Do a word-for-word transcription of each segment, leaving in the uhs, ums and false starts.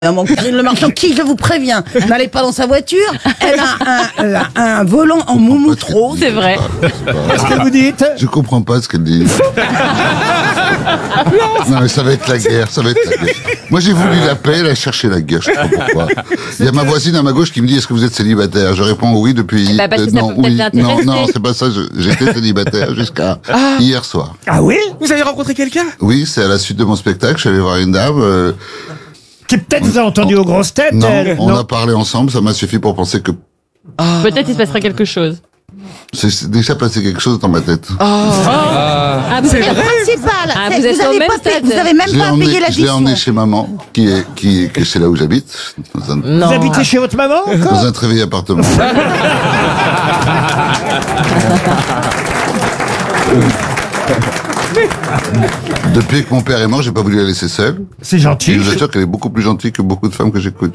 Karine Le Marchand, qui, je vous préviens, n'allez pas dans sa voiture. Elle a un, euh, un volant en moumoutro. C'est vrai. Qu'est-ce que vous dites? Je comprends pas ce qu'elle dit. Non, mais ça va être la guerre, ça va être la guerre. Moi, j'ai voulu la paix, elle a cherché la guerre, je sais pas pourquoi. Il y a ma voisine à ma gauche qui me dit, est-ce que vous êtes célibataire? Je réponds oui depuis... Bah parce que euh, ça non, peut peut-être oui, l'intéresser. non, non, c'est pas ça, je- j'étais célibataire jusqu'à Ah. hier soir. Ah oui? Vous avez rencontré quelqu'un? Oui, c'est à la suite de mon spectacle, je suis allé voir une dame, euh, Qui peut-être vous a entendu aux grosses têtes, non, elle. on a parlé ensemble, ça m'a suffi pour penser que Peut-être il se passerait quelque chose. c'est c'est déjà passé quelque chose dans ma tête. Ah, vous C'est êtes... le principal. Ah, C'est- vous êtes au avez même pas payé- stade. vous avez même Je l'ai pas emmené, payé je l'ai l'addition. emmené chez maman, qui est, qui, qui c'est là où j'habite, dans un, Vous habitez chez votre maman encore? dans un très vieil appartement. Depuis que mon père est mort, j'ai pas voulu la laisser seule. C'est Et gentil. je vous assure qu'elle est beaucoup plus gentille que beaucoup de femmes que j'écoute.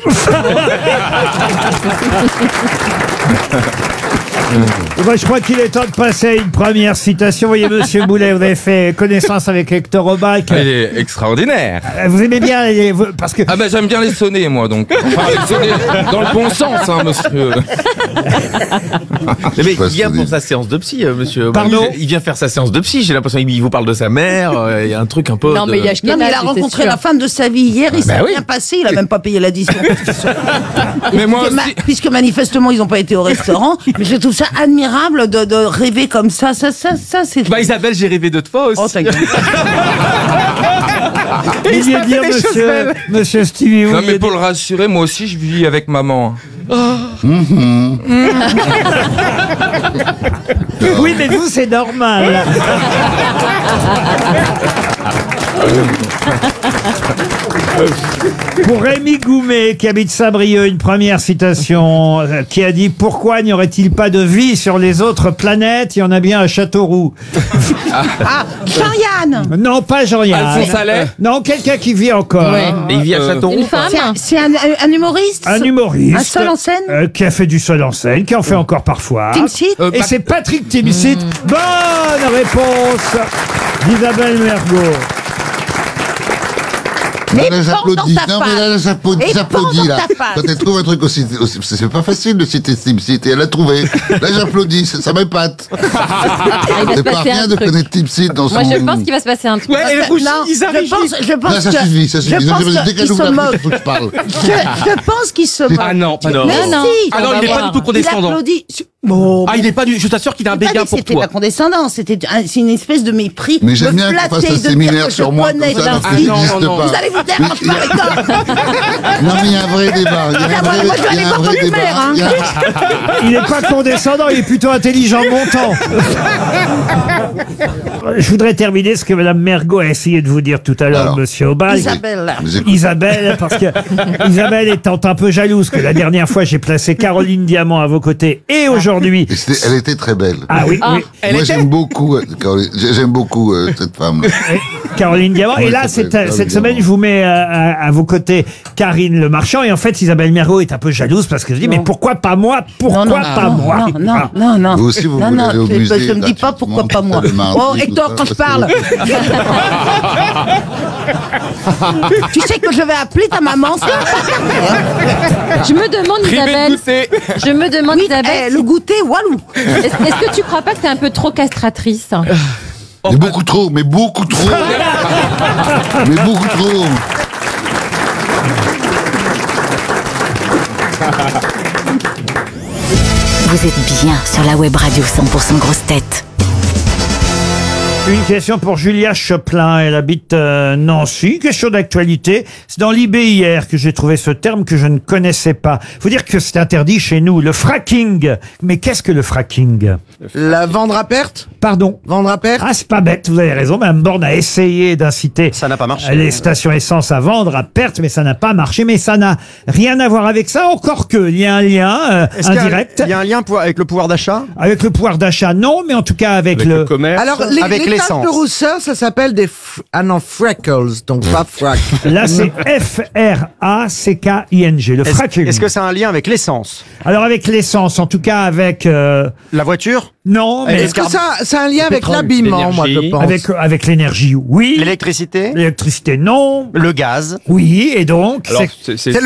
Moi, je crois qu'il est temps de passer à une première citation. Vous voyez, Monsieur Boulet, vous avez fait connaissance avec Hector Aubac. Il est extraordinaire. Euh, Vous aimez bien les- vous- parce que Ah bah j'aime bien les sonner moi donc. Enfin les sonner dans le bon sens hein monsieur. Le mec, pas il vient ce que pour vous sa séance de psy, euh, monsieur. Pardon il, il vient faire sa séance de psy. J'ai l'impression qu'il vous parle de sa mère. euh, Il y a un truc un peu. Non de- mais il y a Non, mais il a rencontré la femme de sa vie hier, il s'est Bah oui. bien passé, il a même pas payé l'addition. Mais moi Puisque, ma- aussi. puisque manifestement ils n'ont pas été au restaurant, mais je trouve ça admirable de, de rêver comme ça, ça, ça, ça, c'est... Bah Isabelle, j'ai rêvé de toi aussi. Oh, ta gueule. vous vouliez dire, des choses monsieur, belles. monsieur Stevie, vous Non vouliez mais pour le rassurer, moi aussi je vis avec maman. Oui, mais vous, c'est normal. Pour Rémi Goumet, qui habite Saint-Brieuc, une première citation, euh, qui a dit « Pourquoi n'y aurait-il pas de vie sur les autres planètes? Il y en a bien à Châteauroux. Ah, Jean-Yann » Non, pas Jean-Yann. Alphonse Allais. Non, quelqu'un qui vit encore. Ouais. hein. Et il vit à Châteauroux. Une femme. C'est un, c'est un, un humoriste Un humoriste. Un seul en scène euh, Qui a fait du seul en scène, qui en fait encore parfois. Timsit Euh, Et Pat- c'est Patrick Timsit. Bonne réponse d'Isabelle Mergo. Mais Là, pense j'applaudis. dans ta Non, mais là, face. j'applaudis, Et j'applaudis, pense dans là. ta face. Quand elle trouve un truc aussi, aussi- c'est pas facile de citer Timsit, et elle a trouvé. Là, j'applaudis, ça, ça m'épate. Ah, il va se C'est pas passer rien un de truc. connaître Timsit dans son... Moi je pense qu'il va se passer un truc. Ouais, elle rougit, Non, Isa je rougit. pense, je pense Là, ça que, suffit, ça je suffit. pense Dès que- qu'elle qu'il ouvre se la bouche, moque. il faut que je parle. Je, je pense qu'il se moque. Ah non, pas non. Mais Non, non. si, Ah non, On il est va pas voir. du tout il condescendant. applaudit. Bon, Ah, il est pas du. Je t'assure qu'il a un j'ai pas dit béguin que pour c'était toi. pas condescendant, c'était un- c'est une espèce de mépris. Mais j'aime Me bien qu'on flatter fasse un de dire séminaire que je sur moi, connais comme ça, ta alors que Ah, fille. non, n'existe non, non. pas. Vous allez vous taire, Mais je il y a- parle avec toi. Non, mais il y a un vrai débat. Il y a un Ah, vrai, moi, je vais il y aller a un voir vrai ton débat. père, hein. Il y a- Il n'est pas condescendant, il est plutôt intelligent montant. Je voudrais terminer ce que Mme Mergo a essayé de vous dire tout à l'heure, Alors, Monsieur Aubal. Isabelle. J'écoute. Isabelle, parce que Isabelle étant un peu jalouse que la dernière fois j'ai placé Caroline Diamant à vos côtés et aujourd'hui. Et c'était- elle était très belle. Ah oui, oui. Moi, j'aime beaucoup, euh, Caroline- j'ai- j'aime beaucoup euh, cette femme. Caroline Diamant. Et Oui, là, ça cette, s'appelle Caroline cette semaine, Diamant. je vous mets euh, à, à vos côtés Karine Le Marchand. Et en fait, Isabelle Mergo est un peu jalouse parce que je dis, mais pourquoi pas moi? Pourquoi Non, non, pas non, moi? non, non, Ah. non, non. Vous aussi, vous non, voulez non, aller au je- musée, je me dis pas gratuitement, pourquoi pas moi. le mardi, Oh, tout Hector, ça, quand je parce parle. Tu sais que je vais appeler ta maman, ça. Je me demande Isabelle. goûter. Je me demande Oui, eh, Isabelle. le goûter, walou. Est-ce est-ce que tu crois pas que t'es un peu trop castratrice? Mais beaucoup trop, mais beaucoup trop. Mais beaucoup trop. Vous êtes bien sur la web radio cent pour cent grosse tête. Une question pour Julia Choplin. Elle habite euh, Nancy. Question d'actualité. C'est dans l'I B hier que j'ai trouvé ce terme que je ne connaissais pas. Faut dire que c'est interdit chez nous. Le fracking. Mais qu'est-ce que le fracking? La vendre à perte? Pardon. Vendre à perte? Ah, c'est pas bête, vous avez raison. Mme Borne a essayé d'inciter Ça n'a pas marché. les stations essence à vendre à perte, mais ça n'a pas marché. Mais ça n'a rien à voir avec ça, encore que il y a un lien euh, Est-ce qu'il y a un- indirect Il y a un lien pour- avec le pouvoir d'achat? avec le pouvoir d'achat, non, mais en tout cas avec, le... commerce. Alors, les, avec les l'essence. Le rousseur, ça s'appelle des... F... Ah non, freckles, donc pas frac. Là, c'est F R A C K I N G, le Est-ce fracking. est-ce que ça a un lien avec l'essence? Alors avec l'essence, en tout cas avec... euh, La voiture? Non, mais... Est-ce que ça, ça a un lien avec pétrole, l'habillement, moi, je l'énergie. pense. Avec, avec l'énergie, oui. L'électricité? L'électricité, non. Le gaz? Oui, et donc... Alors, c'est- c'est- c'est- C'est